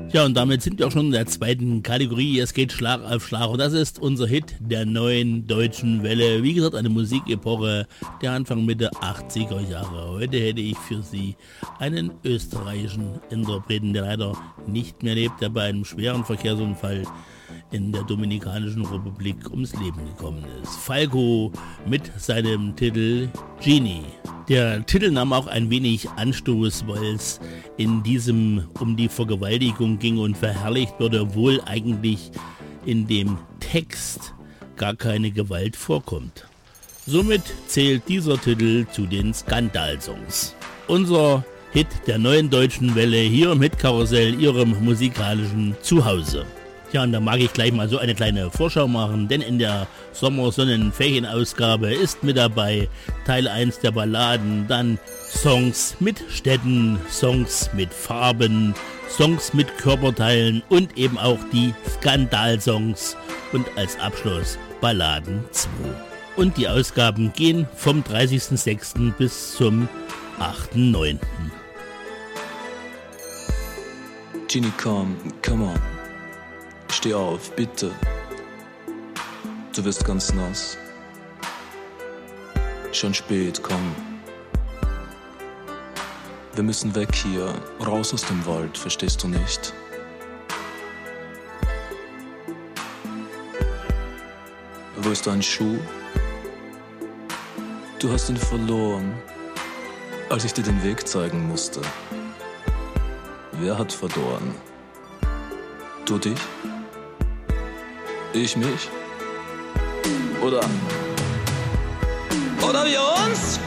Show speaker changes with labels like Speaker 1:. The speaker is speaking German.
Speaker 1: Ja, und damit sind wir auch schon in der zweiten Kategorie. Es geht Schlag auf Schlag und das ist unser Hit der neuen deutschen Welle. Wie gesagt, eine Musikepoche der Anfang Mitte 80er Jahre. Heute hätte ich für Sie einen österreichischen Interpreten, der leider nicht mehr lebt, der bei einem schweren Verkehrsunfall in der Dominikanischen Republik ums Leben gekommen ist. Falco mit seinem Titel Genie. Der Titel nahm auch ein wenig Anstoß, weil es in diesem um die Vergewaltigung ging und verherrlicht wurde, obwohl eigentlich in dem Text gar keine Gewalt vorkommt. Somit zählt dieser Titel zu den Skandalsongs. Unser Hit der neuen deutschen Welle hier im Hitkarussell, Ihrem musikalischen Zuhause. Ja, und da mag ich gleich mal so eine kleine Vorschau machen, denn in der Sommersonnenferienausgabe ist mit dabei Teil 1 der Balladen, dann Songs mit Städten, Songs mit Farben, Songs mit Körperteilen und eben auch die Skandalsongs und als Abschluss Balladen 2. Und die Ausgaben gehen vom 30.06. bis zum 8.09.
Speaker 2: Genie, come on. Steh auf, bitte. Du wirst ganz nass. Schon spät, komm. Wir müssen weg hier, raus aus dem Wald, verstehst du nicht? Wo ist dein Schuh? Du hast ihn verloren, als ich dir den Weg zeigen musste. Wer hat verloren? Du dich? Ich mich? Oder wir uns?